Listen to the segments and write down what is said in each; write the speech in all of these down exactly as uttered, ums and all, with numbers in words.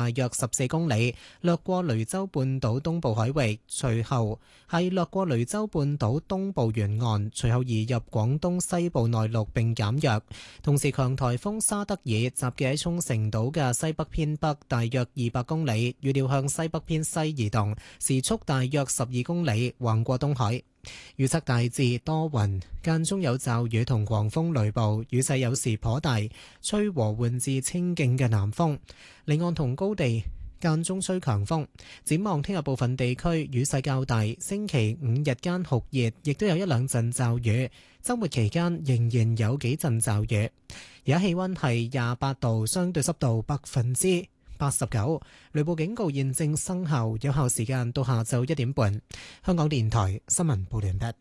大約十四公里，掠過雷州半島東部海域，隨後係掠過雷州半島東部沿岸，隨後移入廣東西部內陸並減弱。同時，強颱風沙德爾集結喺沖繩島嘅西北偏北大約二百公里，預料向西北偏西移動，時速大約十二公里，橫過東海。預測大致多雲，間中有驟雨同狂風雷暴，雨勢有時頗大，吹和緩至清勁嘅南風，離岸同高地間中吹強風。展望聽日部分地區雨勢較大，星期五日間酷熱，亦都有一兩陣驟雨。週末期間仍然有幾陣驟雨。而家氣溫係廿八度，相對濕度百分之八十九，雷暴警告現正生效，有效時間到下晝一點半。香港電台新聞報道完畢。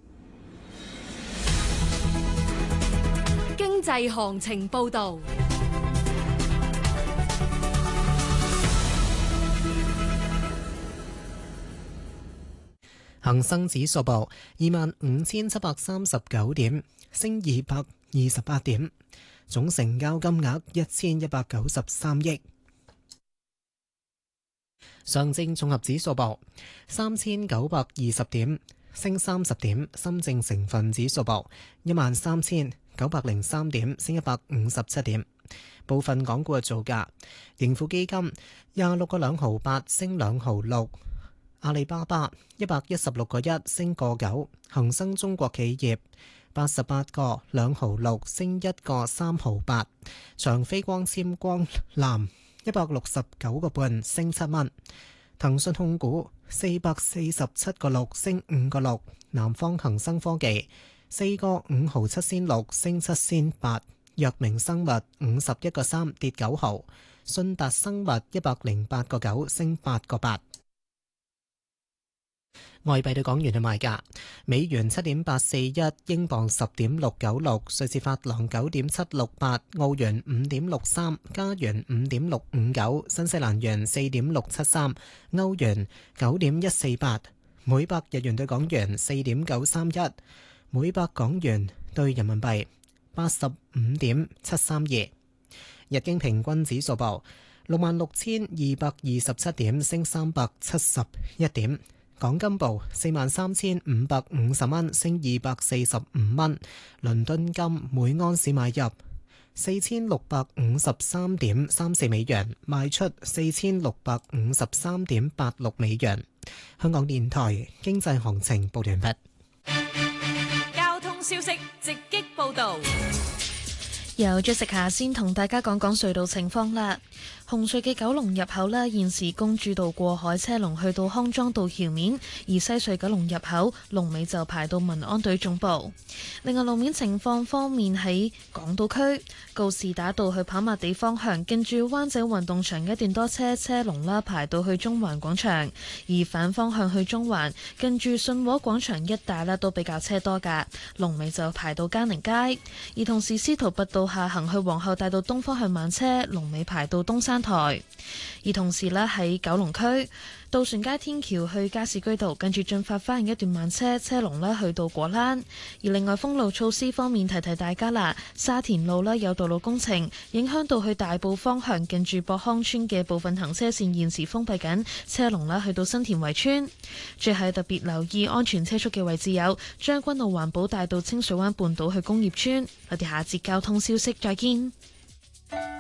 經濟行情報道。 恒生指數報二萬五千七百三十九點，升二百二十八點，總成交金額一千一百九十三億。上證綜合指數報三千九百二十點，升三十點。深證成分指數報一萬三千九百零三點，升一百五十七點。部分港股嘅造價：盈富基金廿六個兩毫八，升兩毫六；阿里巴巴一百一十六個一，升個九；恒生中國企業八十八個兩毫六，升一個三毫八；長飛光纖光纜一百六十九個半，升七蚊；騰訊控股四百四十七個六，升五個六；南方恒生科技四個五毫七仙六，升七仙八；藥明生物五十一個三，跌九毫；信達生物一百零八個九，升八個八。外幣對港元嘅賣價：美元七點八四一，英鎊十點六九六，瑞士法郎九點七六八，澳元五點六三，加元五點六五九，新西蘭元四點六七三，歐元九點一四八，每百日元對港元四點九三一，每百港元對人民幣八十五點七三二。日經平均指數報六萬六千二百二十七點，升三百七十一點。港金報四萬三千五百五十蚊，升二百四十五蚊。倫敦金每安士買入四千六百五十三點三四美元，賣出四千六百五十三點八六美元。香港電台經濟行情報完畢。 交通消息直擊報道。 由Jessica先同大家講講隧道情況啦。紅隧嘅九龍入口呢，現時公主道過海車龍去到康莊道橋面，而西隧九龍入口龍尾就排到民安隊總部。另外路面情況方面，喺港島區告士打道去跑馬地方向，跟住灣仔運動場一段多車車龍啦，排到去中環廣場；而反方向去中環，跟住信和廣場一帶呢都比較車多㗎，龍尾就排到嘉寧街。而同時司徒拔道下行去皇后大道東方向慢車，龍尾排到東山台。而同時呢，喺九龍區渡船街天橋去加士居道，跟住進發花園一段慢車，車龍呢去到果欄。而另外封路措施方面，提提大家啦，沙田路呢有道路工程，影響到去大埔方向，近住博康村嘅部分行車線現時封閉緊，車龍呢去到新田圍村。最後特別留意安全車速嘅位置有將軍澳環保大道清水灣半島去工業村。我哋下節交通消息再見。